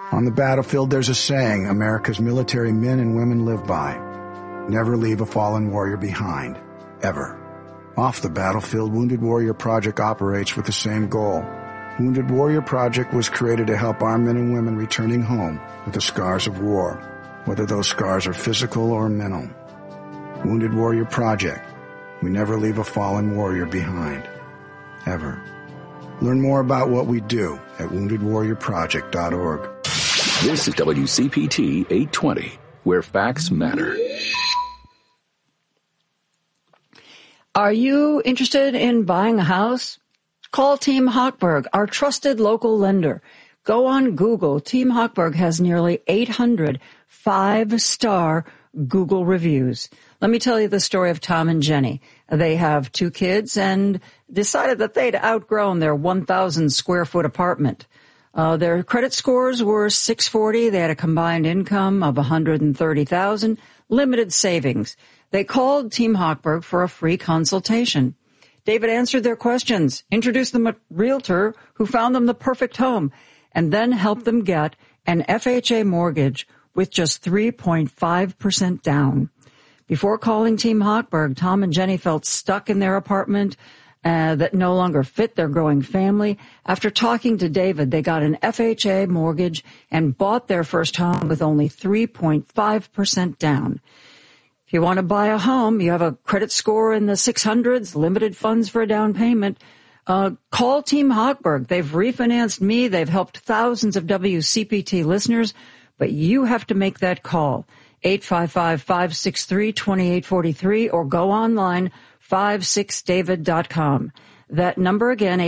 On the battlefield, there's a saying America's military men and women live by. Never leave a fallen warrior behind. Ever. Off the battlefield, Wounded Warrior Project operates with the same goal. Wounded Warrior Project was created to help our men and women returning home with the scars of war, whether those scars are physical or mental. Wounded Warrior Project. We never leave a fallen warrior behind. Ever. Learn more about what we do at woundedwarriorproject.org. This is WCPT 820, where facts matter. Are you interested in buying a house? Call Team Hochberg, our trusted local lender. Go on Google. Team Hochberg has nearly 800 5-star Google reviews. Let me tell you the story of Tom and Jenny. They have 2 kids and decided that they'd outgrown their 1,000 square foot apartment. Their credit scores were 640. They had a combined income of $130,000, limited savings. They called Team Hochberg for a free consultation. David answered their questions, introduced them a realtor who found them the perfect home, and then helped them get an FHA mortgage with just 3.5% down. Before calling Team Hochberg, Tom and Jenny felt stuck in their apartment that no longer fit their growing family. After talking to David, they got an FHA mortgage and bought their first home with only 3.5% down. If you want to buy a home, you have a credit score in the 600s, limited funds for a down payment, call Team Hochberg. They've refinanced me. They've helped thousands of WCPT listeners, but you have to make that call. 855-563-2843 or go online, 56david.com. That number again,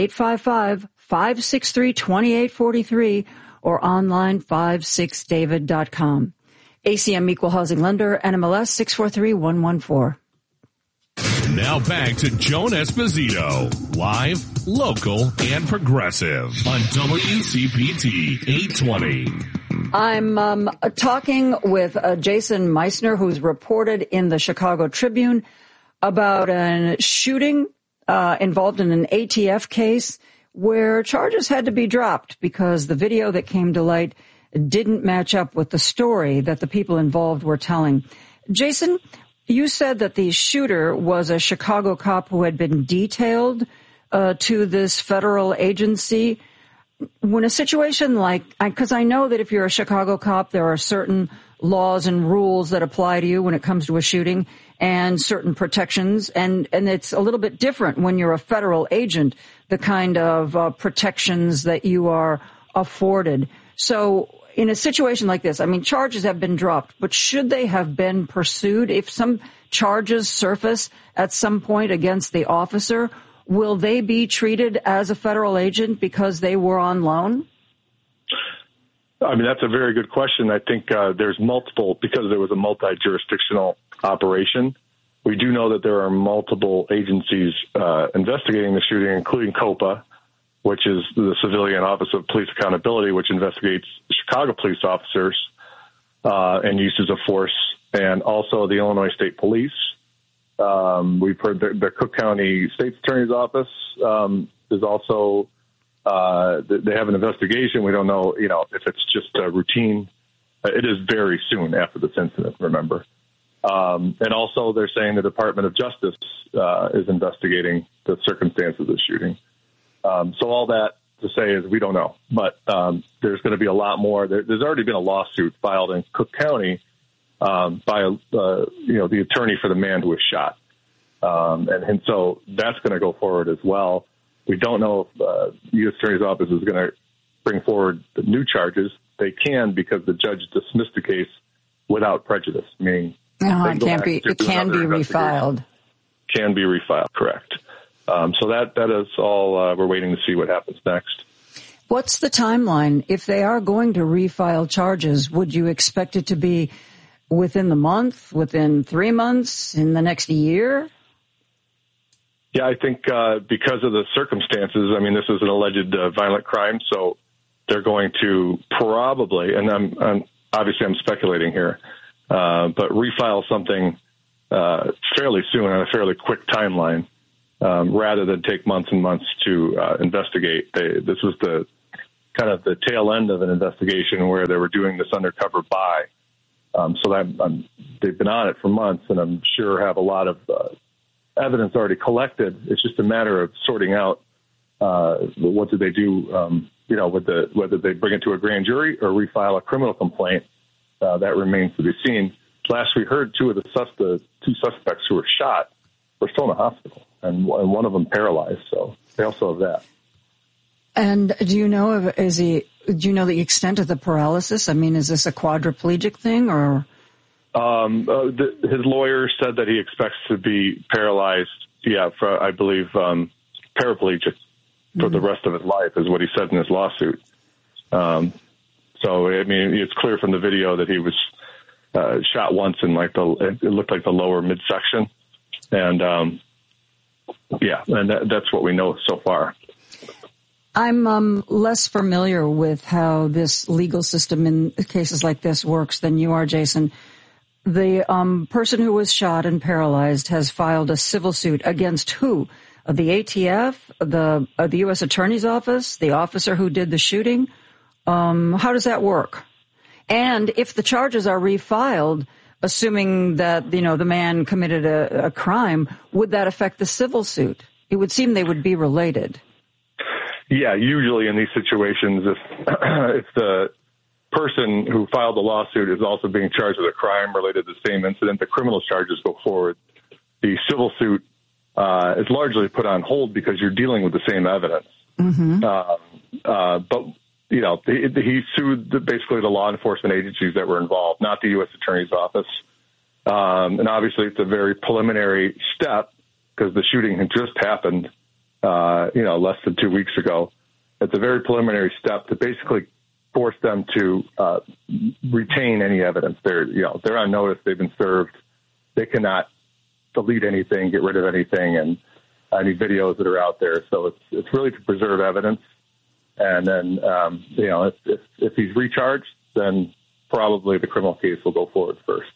855-563-2843 or online, 56david.com. ACM Equal Housing Lender, NMLS 643114. Now back to Joan Esposito, live, local, and progressive on WCPT 820. I'm talking with Jason Meissner, who's reported in the Chicago Tribune about a shooting involved in an ATF case where charges had to be dropped because the video that came to light didn't match up with the story that the people involved were telling. Jason, you said that the shooter was a Chicago cop who had been detailed to this federal agency. When a situation like, because I know that if you're a Chicago cop, there are certain laws and rules that apply to you when it comes to a shooting and certain protections. And it's a little bit different when you're a federal agent, the kind of protections that you are afforded. So in a situation like this, I mean, charges have been dropped, but should they have been pursued? If some charges surface at some point against the officer, will they be treated as a federal agent because they were on loan? I mean, that's a very good question. I think there's multiple, because there was a multi-jurisdictional operation. We do know that there are multiple agencies investigating the shooting, including COPA, which is the Civilian Office of Police Accountability, which investigates Chicago police officers and uses of force, and also the Illinois State Police. We've heard the Cook County State's Attorney's Office is also, they have an investigation. We don't know, if it's just a routine. It is very soon after this incident, remember. And also they're saying the Department of Justice is investigating the circumstances of the shooting. So all that to say is we don't know, but there's going to be a lot more. There's already been a lawsuit filed in Cook County by the attorney for the man who was shot, and so that's going to go forward as well. We don't know if the U.S. Attorney's Office is going to bring forward the new charges. They can because the judge dismissed the case without prejudice, meaning it can be refiled. Can be refiled, correct. So that is all. We're waiting to see what happens next. What's the timeline? If they are going to refile charges, would you expect it to be within the month, within 3 months, in the next year? Yeah, I think because of the circumstances, I mean, this is an alleged violent crime, so they're going to probably, and I'm speculating here, but refile something fairly soon on a fairly quick timeline. Rather than take months and months to investigate. This was the kind of the tail end of an investigation where they were doing this undercover buy. They've been on it for months, and I'm sure have a lot of evidence already collected. It's just a matter of sorting out what do they do, whether they bring it to a grand jury or refile a criminal complaint. That remains to be seen. Last we heard, two suspects who were shot were still in the hospital, and one of them paralyzed. So they also have that. And do you know the extent of the paralysis? I mean, is this a quadriplegic thing, or? His lawyer said that he expects to be paralyzed. Yeah, for, I believe, paraplegic for the rest of his life is what he said in his lawsuit. So, I mean, it's clear from the video that he was shot once in it looked like the lower midsection. And, that's what we know so far. I'm less familiar with how this legal system in cases like this works than you are, Jason. The person who was shot and paralyzed has filed a civil suit against who? The ATF, the U.S. Attorney's Office, the officer who did the shooting? How does that work? And if the charges are refiled, assuming that, the man committed a crime, would that affect the civil suit? It would seem they would be related. Yeah, usually in these situations, if the person who filed the lawsuit is also being charged with a crime related to the same incident, the criminal charges go forward. The civil suit is largely put on hold because you're dealing with the same evidence. Mm-hmm. But he sued basically the law enforcement agencies that were involved, not the U.S. Attorney's Office. And obviously, it's a very preliminary step because the shooting had just happened. Less than 2 weeks ago. It's a very preliminary step to basically force them to retain any evidence. They're on notice. They've been served. They cannot delete anything, get rid of anything, and any videos that are out there. So it's really to preserve evidence. And then, if he's recharged, then probably the criminal case will go forward first.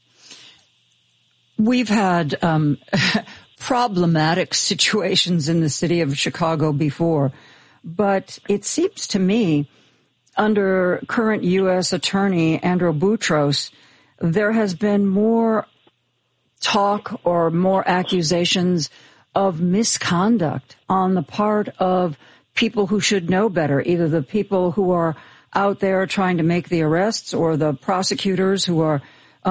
We've had problematic situations in the city of Chicago before, but it seems to me under current U.S. Attorney Andrew Boutros, there has been more talk or more accusations of misconduct on the part of people who should know better, either the people who are out there trying to make the arrests or the prosecutors who are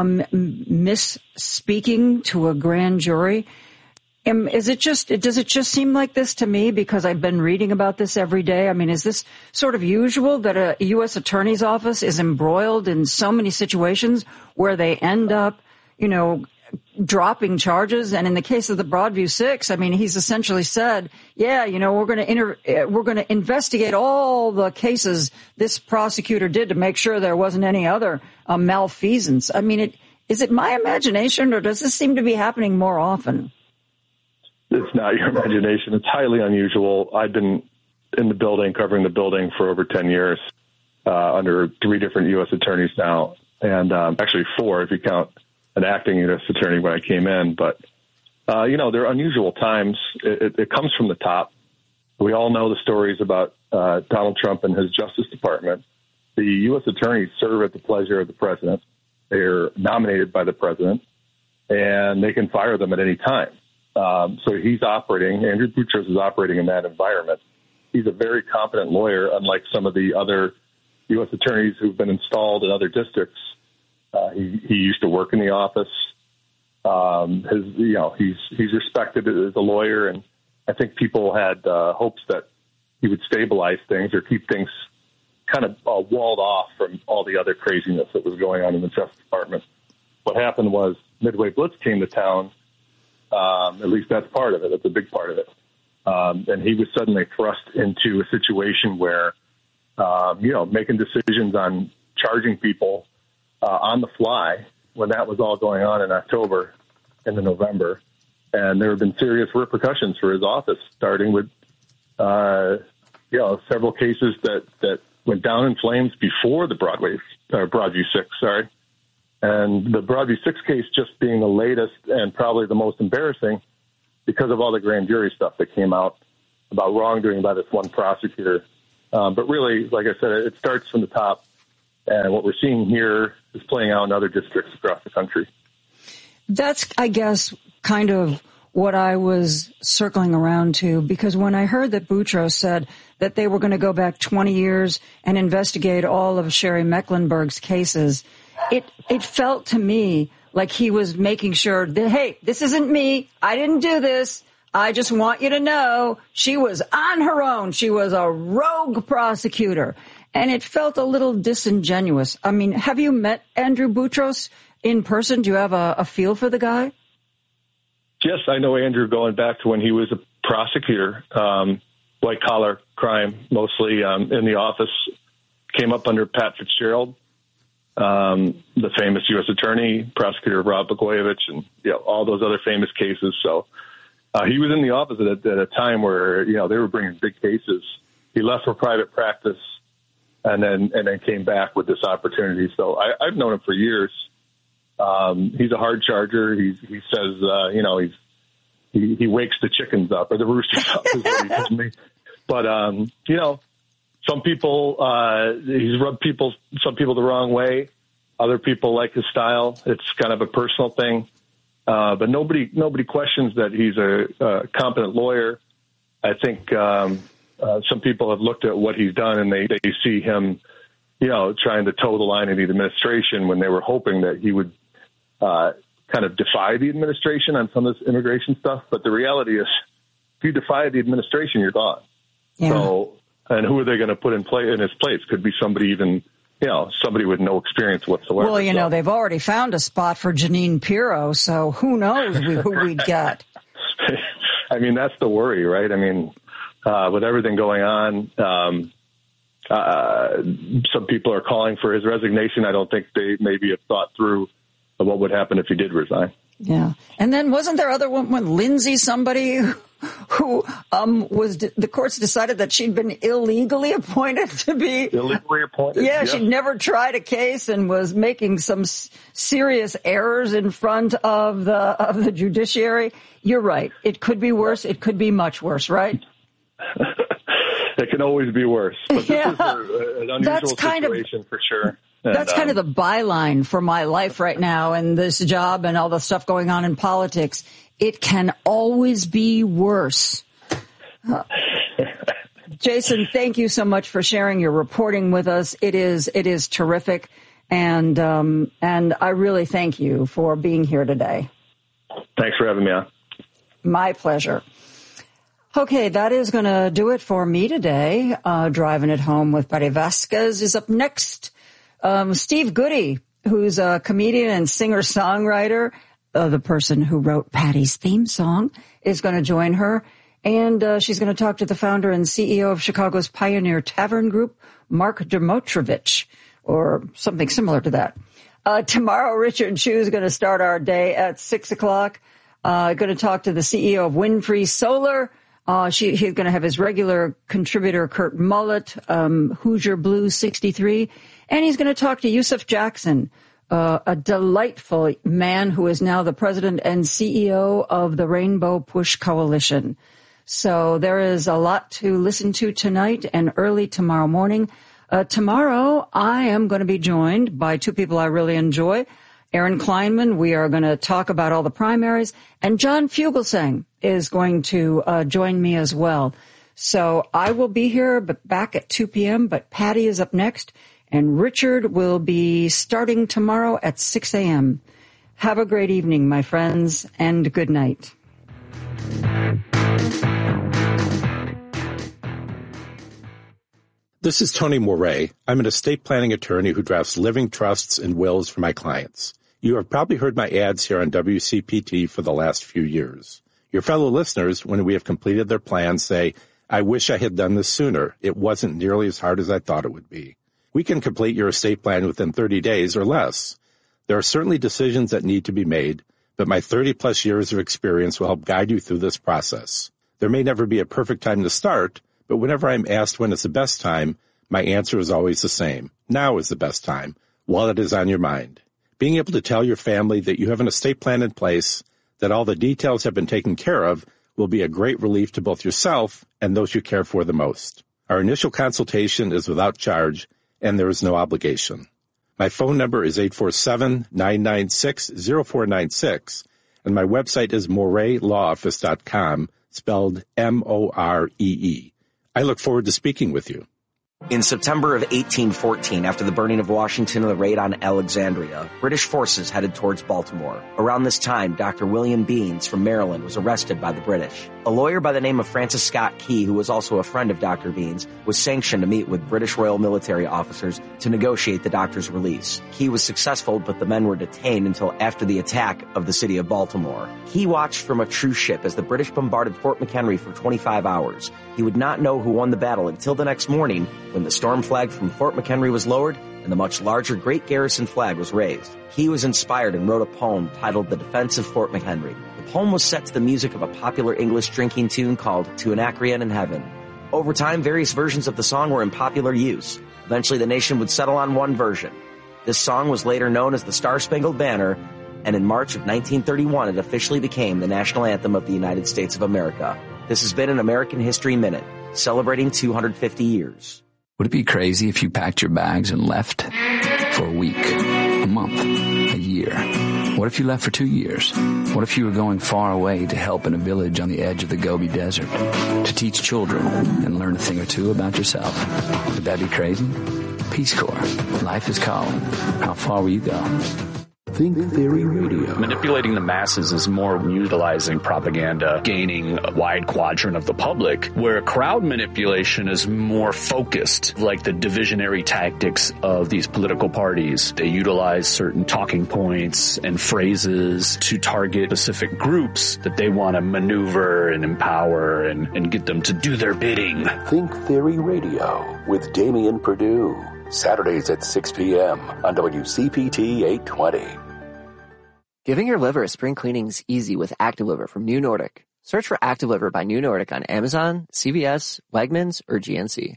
misspeaking to a grand jury. Does it just seem like this to me because I've been reading about this every day? I mean, is this sort of usual that a U.S. Attorney's Office is embroiled in so many situations where they end up, dropping charges? And in the case of the Broadview Six, I mean, he's essentially said, we're going to investigate all the cases this prosecutor did to make sure there wasn't any other malfeasance. I mean, is it my imagination or does this seem to be happening more often? It's not your imagination. It's highly unusual. I've been in the building, covering the building for over 10 years, under 3 different U.S. attorneys now, and actually 4 if you count an acting U.S. attorney when I came in. But, they're unusual times. It comes from the top. We all know the stories about Donald Trump and his Justice Department. The U.S. attorneys serve at the pleasure of the president. They're nominated by the president, and they can fire them at any time. So Andrew Boutros is operating in that environment. He's a very competent lawyer, unlike some of the other U.S. attorneys who've been installed in other districts. He used to work in the office. He's respected as a lawyer, and I think people had hopes that he would stabilize things or keep things kind of walled off from all the other craziness that was going on in the Justice Department. What happened was Midway Blitz came to town. At least that's part of it. That's a big part of it. And he was suddenly thrust into a situation where, making decisions on charging people on the fly when that was all going on in October and in November. And there have been serious repercussions for his office, starting with, several cases that went down in flames before the Broadview 6, And the Broadview 6 case just being the latest and probably the most embarrassing because of all the grand jury stuff that came out about wrongdoing by this one prosecutor But really, like I said, it starts from the top. And what we're seeing here is playing out in other districts across the country. That's, I guess, kind of what I was circling around to, because when I heard that Boutros said that they were going to go back 20 years and investigate all of Sherry Mecklenburg's cases, it felt to me like he was making sure that, hey, this isn't me. I didn't do this. I just want you to know she was on her own. She was a rogue prosecutor. And it felt a little disingenuous. I mean, have you met Andrew Boutros in person? Do you have a feel for the guy? Yes, I know Andrew going back to when he was a prosecutor, white-collar crime, mostly in the office, came up under Pat Fitzgerald, the famous U.S. attorney, prosecutor Rod Blagojevich, and all those other famous cases. So he was in the office at a time where, they were bringing big cases. He left for private practice and then came back with this opportunity. So I've known him for years. He's a hard charger. He says, he wakes the chickens up, or the roosters up is what he tells me. But, some people, he's rubbed some people the wrong way. Other people like his style. It's kind of a personal thing. But nobody questions that he's a competent lawyer. I think, some people have looked at what he's done and they see him, trying to toe the line of the administration when they were hoping that he would kind of defy the administration on some of this immigration stuff. But the reality is, if you defy the administration, you're gone. Yeah. So, and who are they going to put in his place? Could be somebody even, somebody with no experience whatsoever. Well, they've already found a spot for Jeanine Pirro, so who knows who we'd get. I mean, that's the worry, right? I mean, with everything going on, some people are calling for his resignation. I don't think they maybe have thought through what would happen if he did resign. Yeah. And then wasn't there other one, Lindsay, somebody who the courts decided that she'd been illegally appointed to be. Illegally appointed? Yeah, she'd never tried a case and was making some serious errors in front of the judiciary. You're right. It could be worse. It could be much worse, right? It can always be worse. But this is an unusual situation for sure. And, that's kind of the byline for my life right now and this job and all the stuff going on in politics. It can always be worse. Jason, thank you so much for sharing your reporting with us. It is terrific. And I really thank you for being here today. Thanks for having me on. My pleasure. Okay, that is going to do it for me today. Driving It Home with Betty Vasquez is up next. Steve Goody, who's a comedian and singer-songwriter, the person who wrote Patty's theme song, is going to join her. And she's going to talk to the founder and CEO of Chicago's Pioneer Tavern Group, Mark Dermotrovich, or something similar to that. Tomorrow, Richard Chu is going to start our day at 6 o'clock. Going to talk to the CEO of Windfree Solar. He's going to have his regular contributor, Kurt Mullett, Hoosier Blue 63. And he's going to talk to Yusuf Jackson, a delightful man who is now the president and CEO of the Rainbow Push Coalition. So there is a lot to listen to tonight and early tomorrow morning. Tomorrow, I am going to be joined by two people I really enjoy. Aaron Kleinman, we are going to talk about all the primaries, and John Fugelsang is going to join me as well. So I will be here back at 2 p.m., but Patty is up next, and Richard will be starting tomorrow at 6 a.m. Have a great evening, my friends, and good night. This is Tony Moret. I'm an estate planning attorney who drafts living trusts and wills for my clients. You have probably heard my ads here on WCPT for the last few years. Your fellow listeners, when we have completed their plans, say, I wish I had done this sooner. It wasn't nearly as hard as I thought it would be. We can complete your estate plan within 30 days or less. There are certainly decisions that need to be made, but my 30-plus years of experience will help guide you through this process. There may never be a perfect time to start, but whenever I'm asked when is the best time, my answer is always the same. Now is the best time, while it is on your mind. Being able to tell your family that you have an estate plan in place, that all the details have been taken care of, will be a great relief to both yourself and those you care for the most. Our initial consultation is without charge, and there is no obligation. My phone number is 847-996-0496, and my website is moreelawoffice.com, spelled M-O-R-E-E. I look forward to speaking with you. In September of 1814, after the burning of Washington and the raid on Alexandria, British forces headed towards Baltimore. Around this time, Dr. William Beans from Maryland was arrested by the British. A lawyer by the name of Francis Scott Key, who was also a friend of Dr. Beans, was sanctioned to meet with British Royal military officers to negotiate the doctor's release. Key was successful, but the men were detained until after the attack of the city of Baltimore. Key watched from a cruise ship as the British bombarded Fort McHenry for 25 hours. He would not know who won the battle until the next morning, when the storm flag from Fort McHenry was lowered and the much larger Great Garrison flag was raised. He was inspired and wrote a poem titled The Defense of Fort McHenry. The poem was set to the music of a popular English drinking tune called To Anacreon in Heaven. Over time, various versions of the song were in popular use. Eventually, the nation would settle on one version. This song was later known as the Star-Spangled Banner, and in March of 1931, it officially became the national anthem of the United States of America. This has been an American History Minute, celebrating 250 years. Would it be crazy if you packed your bags and left for a week, a month, a year? What if you left for 2 years? What if you were going far away to help in a village on the edge of the Gobi Desert, to teach children and learn a thing or two about yourself? Would that be crazy? Peace Corps. Life is calling. How far will you go? Think Theory Radio. Manipulating the masses is more utilizing propaganda, gaining a wide quadrant of the public, where crowd manipulation is more focused, like the divisionary tactics of these political parties. They utilize certain talking points and phrases to target specific groups that they want to maneuver and empower and get them to do their bidding. Think Theory Radio with Damian Perdue. Saturdays at 6 p.m. on WCPT 820. Giving your liver a spring cleaning is easy with ActiveLiver from New Nordic. Search for ActiveLiver by New Nordic on Amazon, CVS, Wegmans, or GNC.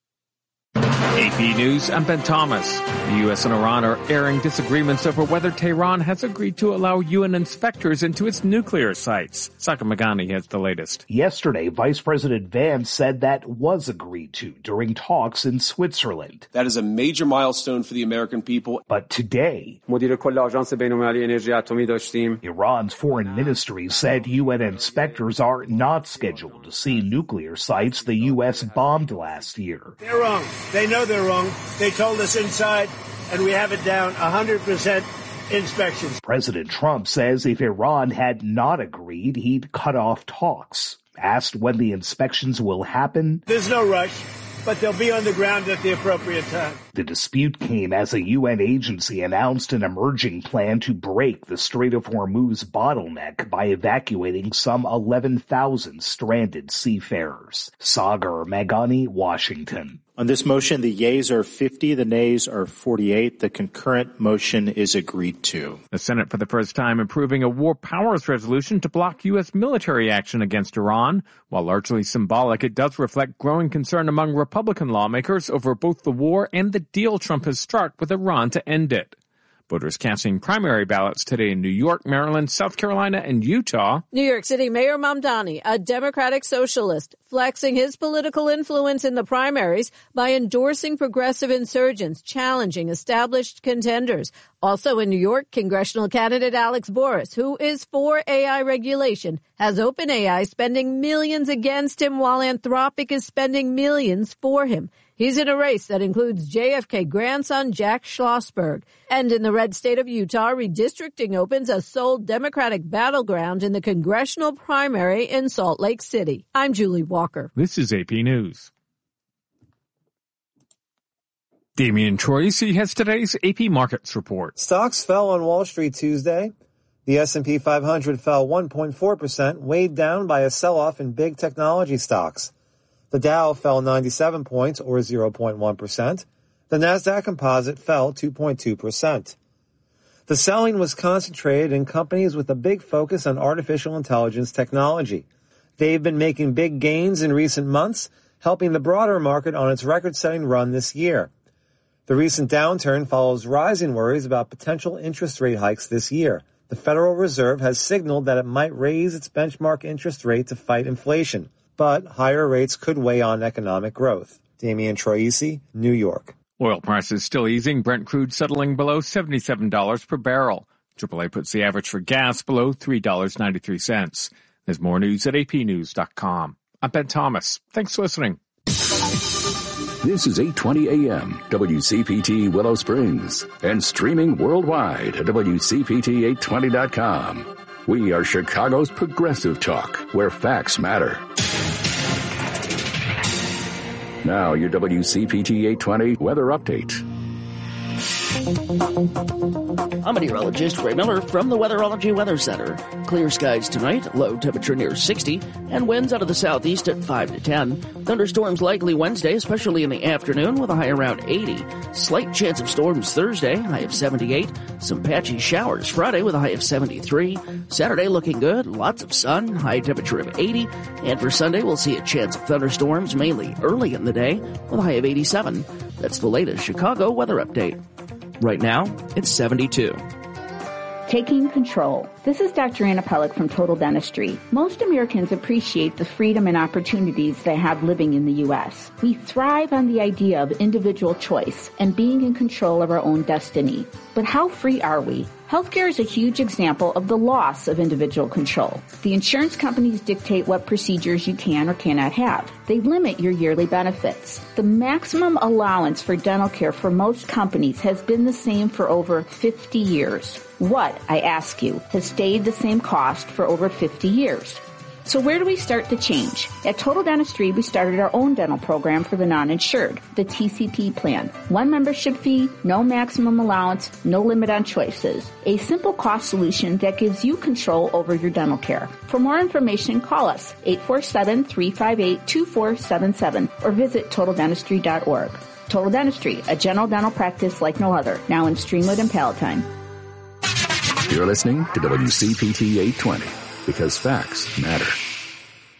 AP News, I'm Ben Thomas. The U.S. and Iran are airing disagreements over whether Tehran has agreed to allow UN inspectors into its nuclear sites. Saka Magani has the latest. Yesterday, Vice President Vance said that was agreed to during talks in Switzerland. That is a major milestone for the American people. But today, Iran's foreign ministry said UN inspectors are not scheduled to see nuclear sites the U.S. bombed last year. They're wrong. They know they're wrong. They told us inside, and we have it down 100% inspections. President Trump says if Iran had not agreed, he'd cut off talks. Asked when the inspections will happen, there's no rush, but they'll be on the ground at the appropriate time. The dispute came as a UN agency announced an emerging plan to break the Strait of Hormuz bottleneck by evacuating some 11,000 stranded seafarers. Sagar Magani, Washington. On this motion, the yeas are 50, the nays are 48. The concurrent motion is agreed to. The Senate for the first time approving a war powers resolution to block U.S. military action against Iran. While largely symbolic, it does reflect growing concern among Republican lawmakers over both the war and the deal Trump has struck with Iran to end it. Voters casting primary ballots today in New York, Maryland, South Carolina, and Utah. New York City Mayor Mamdani, a Democratic socialist, flexing his political influence in the primaries by endorsing progressive insurgents, challenging established contenders. Also in New York, congressional candidate Alex Boris, who is for AI regulation, has OpenAI spending millions against him while Anthropic is spending millions for him. He's in a race that includes JFK grandson Jack Schlossberg. And in the red state of Utah, redistricting opens a sole Democratic battleground in the congressional primary in Salt Lake City. I'm Julie Walker. This is AP News. Damian Troisi has today's AP Markets report. Stocks fell on Wall Street Tuesday. The S&P 500 fell 1.4%, weighed down by a sell-off in big technology stocks. The Dow fell 97 points, or 0.1%. The Nasdaq Composite fell 2.2%. The selling was concentrated in companies with a big focus on artificial intelligence technology. They've been making big gains in recent months, helping the broader market on its record-setting run this year. The recent downturn follows rising worries about potential interest rate hikes this year. The Federal Reserve has signaled that it might raise its benchmark interest rate to fight inflation. but higher rates could weigh on economic growth. Damian Troisi, New York. Oil prices still easing. Brent crude settling below $77 per barrel. AAA puts the average for gas below $3.93. There's more news at apnews.com. I'm Ben Thomas. Thanks for listening. This is 820 AM, WCPT Willow Springs, and streaming worldwide at WCPT820.com. We are Chicago's progressive talk, where facts matter. Now, your WCPT 820 weather update. I'm meteorologist Ray Miller from the Weatherology Weather Center. Clear skies tonight, low temperature near 60, and winds out of the southeast at 5 to 10. Thunderstorms likely Wednesday, especially in the afternoon, with a high around 80. Slight chance of storms Thursday, high of 78. Some patchy showers Friday with a high of 73. Saturday looking good, lots of sun, high temperature of 80. And for Sunday, we'll see a chance of thunderstorms mainly early in the day with a high of 87. That's the latest Chicago weather update. Right now, it's 72. Taking control. This is Dr. Anna Pellick from Total Dentistry. Most Americans appreciate the freedom and opportunities they have living in the U.S. We thrive on the idea of individual choice and being in control of our own destiny. But how free are we? Healthcare is a huge example of the loss of individual control. The insurance companies dictate what procedures you can or cannot have. They limit your yearly benefits. The maximum allowance for dental care for most companies has been the same for over 50 years. What, I ask you, has stayed the same cost for over 50 years? So where do we start the change? At Total Dentistry, we started our own dental program for the non-insured, the TCP plan. One membership fee, no maximum allowance, no limit on choices. A simple cost solution that gives you control over your dental care. For more information, call us 847-358-2477 or visit TotalDentistry.org. Total Dentistry, a general dental practice like no other, now in Streamwood and Palatine. You're listening to WCPT 820. Because facts matter.